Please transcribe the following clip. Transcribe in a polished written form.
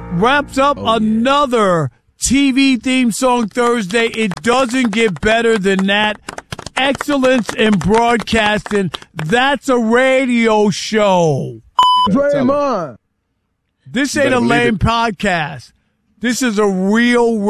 wraps up another TV theme song Thursday. It doesn't get better than that. Excellence in broadcasting. That's a radio show. Draymond. This ain't a lame podcast. This is a real